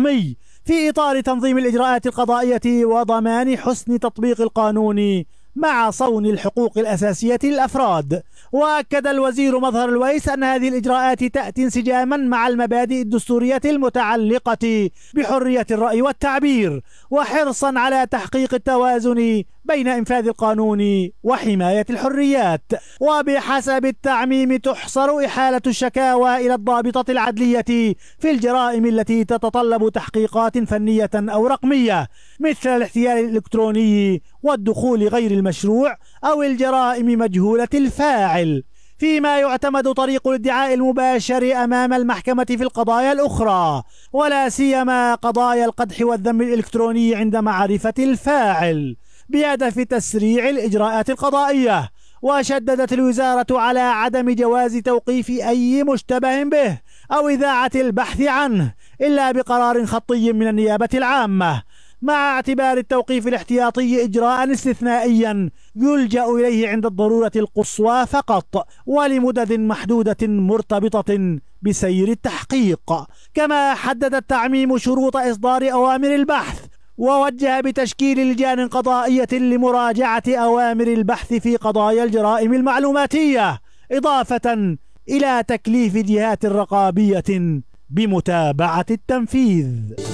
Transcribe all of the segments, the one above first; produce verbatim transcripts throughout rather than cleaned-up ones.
الرقمي في إطار تنظيم الإجراءات القضائية وضمان حسن تطبيق القانون مع صون الحقوق الأساسية للأفراد. وأكد الوزير مظهر الويس أن هذه الإجراءات تأتي انسجاما مع المبادئ الدستورية المتعلقة بحرية الرأي والتعبير، وحرصا على تحقيق التوازن بين إنفاذ القانون وحماية الحريات. وبحسب التعميم تحصر إحالة الشكاوى إلى الضابطة العدلية في الجرائم التي تتطلب تحقيقات فنية أو رقمية، مثل الاحتيال الإلكتروني والدخول غير المشروع أو الجرائم مجهولة الفاعل، فيما يعتمد طريق الادعاء المباشر أمام المحكمة في القضايا الأخرى، ولا سيما قضايا القدح والذم الإلكتروني عند معرفة الفاعل، بهدف تسريع الإجراءات القضائية. وشددت الوزارة على عدم جواز توقيف أي مشتبه به أو إذاعة البحث عنه إلا بقرار خطي من النيابة العامة، مع اعتبار التوقيف الاحتياطي إجراء استثنائيا يلجأ إليه عند الضرورة القصوى فقط ولمدد محدودة مرتبطة بسير التحقيق. كما حدد التعميم شروط إصدار أوامر البحث، ووجه بتشكيل لجان قضائية لمراجعة أوامر البحث في قضايا الجرائم المعلوماتية، إضافة إلى تكليف جهات رقابية بمتابعة التنفيذ.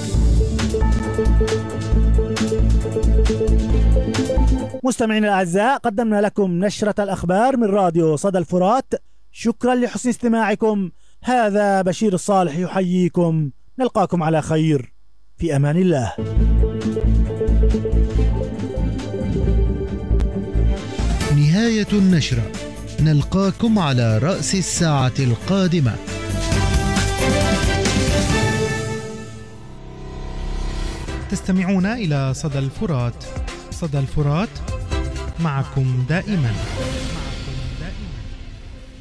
مستمعينا الأعزاء، قدمنا لكم نشرة الأخبار من راديو صدى الفرات. شكرا لحسن استماعكم. هذا بشير الصالح يحييكم. نلقاكم على خير، في أمان الله. نهاية النشرة، نلقاكم على رأس الساعة القادمة. تستمعون إلى صدى الفرات. صدى الفرات، معكم دائما.